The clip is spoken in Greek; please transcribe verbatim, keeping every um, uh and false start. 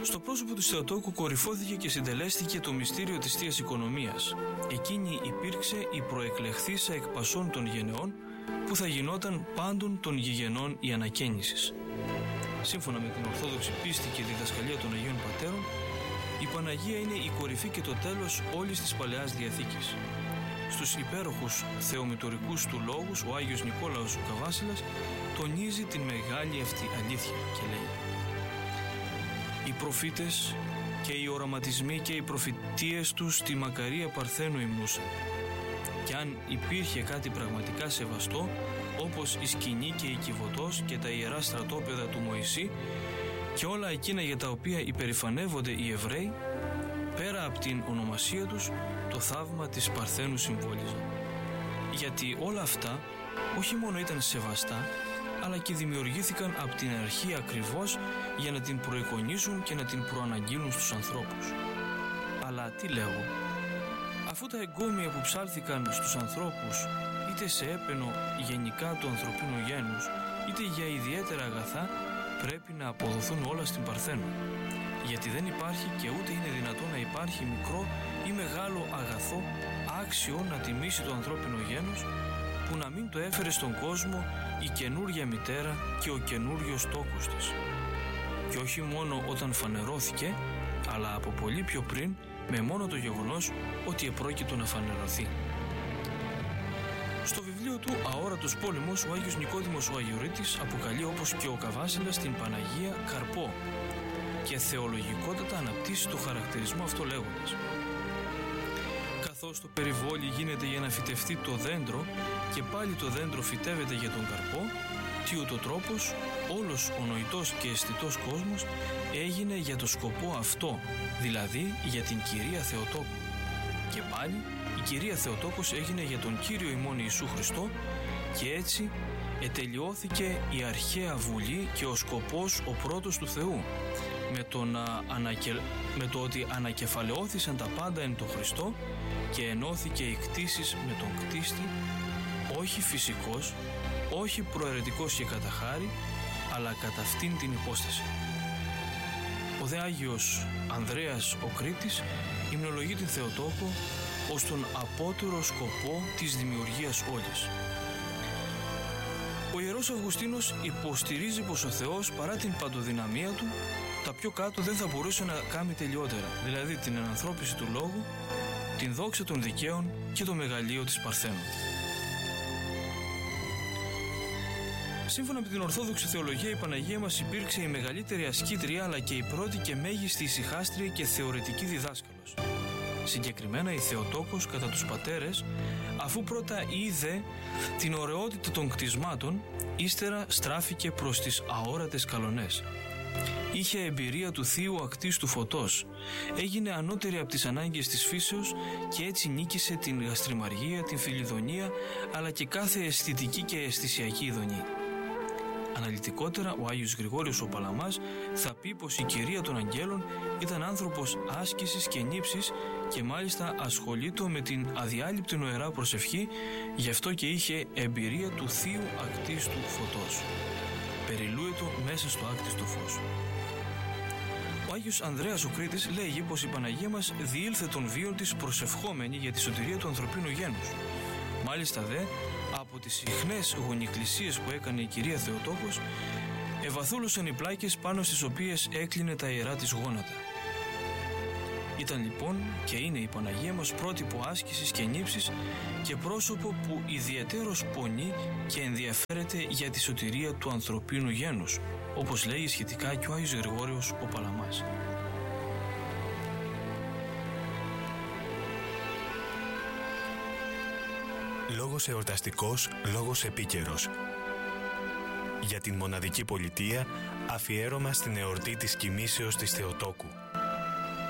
Στο πρόσωπο του Θεοτόκου κορυφώθηκε και συντελέστηκε το μυστήριο της Θείας Οικονομίας. Εκείνη υπήρξε η προεκλεχθήσα εκ πασών των γενεών, που θα γινόταν πάντων των γηγενών η ανακαίνησης. Σύμφωνα με την Ορθόδοξη πίστη και διδασκαλία των Αγίων Πατέρων, η Παναγία είναι η κορυφή και το τέλος όλης της Παλαιάς Διαθήκης. Στους υπέροχους θεομητορικούς του λόγους, ο Άγιος Νικόλαος ο Καβάσιλας τονίζει την μεγάλη αυτή αλήθεια και λέει: «Οι προφήτες και οι οραματισμοί και οι προφητείες τους στη μακαρία Παρθένου υμνούσαν. Κι αν υπήρχε κάτι πραγματικά σεβαστό, όπως η σκηνή και η Κιβωτός και τα ιερά στρατόπεδα του Μωυσή και όλα εκείνα για τα οποία υπερηφανεύονται οι Εβραίοι, πέρα από την ονομασία τους, το θαύμα της Παρθένου συμβόλιζαν. Γιατί όλα αυτά όχι μόνο ήταν σεβαστά, αλλά και δημιουργήθηκαν από την αρχή ακριβώς για να την προεικονίσουν και να την προαναγγείλουν στους ανθρώπους. Αλλά τι λέγω, αφού τα εγκόμια που ψάλθηκαν στους ανθρώπους, είτε σε έπαινο γενικά του ανθρωπίνου γένους, είτε για ιδιαίτερα αγαθά, πρέπει να αποδοθούν όλα στην Παρθένο. Γιατί δεν υπάρχει και ούτε είναι δυνατό να υπάρχει μικρό ή μεγάλο αγαθό άξιο να τιμήσει το ανθρώπινο γένος, που να μην το έφερε στον κόσμο η καινούρια μητέρα και ο καινούριος τόκος της. Και όχι μόνο όταν φανερώθηκε, αλλά από πολύ πιο πριν, με μόνο το γεγονός ότι επρόκειτο να φανερωθεί. Στο βιβλίο του «Αόρατος πόλεμος», ο Άγιος Νικόδημος ο Αγιορείτης αποκαλεί, όπως και ο Καβάσιλας, την Παναγία καρπό και θεολογικότατα αναπτύσσει το χαρακτηρισμό αυτό λέγοντας: «Καθώς το περιβόλι γίνεται για να φυτευτεί το δέντρο και πάλι το δέντρο φυτεύεται για τον καρπό, τι ούτω τρόπος όλος ο νοητός και αισθητός κόσμος έγινε για το σκοπό αυτό, δηλαδή για την Κυρία Θεοτόκου. Και πάλι η Κυρία Θεοτόκος έγινε για τον Κύριο ημών Ιησού Χριστό, και έτσι ετελειώθηκε η αρχαία βουλή και ο σκοπός ο πρώτος του Θεού, με το, να ανακε... με το ότι ανακεφαλαιώθησαν τα πάντα εν το Χριστό και ενώθηκε η κτήσης με τον κτίστη, όχι φυσικός, όχι προαιρετικός και κατά χάρη, αλλά κατά αυτήν την υπόσταση». Ο δε Άγιος Ανδρέας ο Κρήτης υμνολογεί την Θεοτόκο ως τον απότερο σκοπό της δημιουργίας όλης. Ο Ιερός Αυγουστίνος υποστηρίζει πως ο Θεός, παρά την παντοδυναμία του, τα πιο κάτω δεν θα μπορούσε να κάνει τελειότερα, δηλαδή την ενανθρώπιση του λόγου, την δόξα των δικαίων και το μεγαλείο της Παρθένου. Σύμφωνα με την Ορθόδοξη Θεολογία, η Παναγία μας υπήρξε η μεγαλύτερη ασκήτρια, αλλά και η πρώτη και μέγιστη ησυχάστρια και θεωρητική διδάσκαλος. Συγκεκριμένα η Θεοτόκος κατά τους πατέρες, αφού πρώτα είδε την ωραιότητα των κτισμάτων, ύστερα στράφηκε προς τις αόρατες καλονές. Είχε εμπειρία του θείου ακτίστου φωτός, έγινε ανώτερη από τις ανάγκες της φύσεως και έτσι νίκησε την γαστριμαργία, την φιλιδονία, αλλά και κάθε αισθητική και αισθησιακή ειδονή. Αναλυτικότερα, ο Άγιος Γρηγόριος ο Παλαμάς θα πει πως η Κυρία των Αγγέλων ήταν άνθρωπος άσκησης και νύψης και μάλιστα ασχολείτο με την αδιάλειπτη νοερά προσευχή, γι' αυτό και είχε εμπειρία του θείου ακτίστου φωτός. Περιλούετο μέσα στο άκτιστο φως. Ο Άγιος Ανδρέας ο Κρήτης λέγει πως η Παναγία μας διήλθε των βίων της προσευχόμενη για τη σωτηρία του ανθρωπίνου γένους. Μάλιστα δε, από τις συχνές γονικλησίες που έκανε η Κυρία Θεοτόκος, ευαθούλωσαν οι πλάκες πάνω στις οποίες έκλεινε τα ιερά της γόνατα. Ήταν λοιπόν και είναι η Παναγία μας πρότυπο άσκησης και νύψης και πρόσωπο που ιδιαιτέρως πονεί και ενδιαφέρεται για τη σωτηρία του ανθρωπίνου γένους, όπως λέει σχετικά και ο Άγιος Γρηγόριος ο Παλαμάς. Λόγος εορταστικός, λόγος επίκαιρος. Για την μοναδική πολιτεία, αφιέρωμα στην εορτή της κοιμήσεως της Θεοτόκου.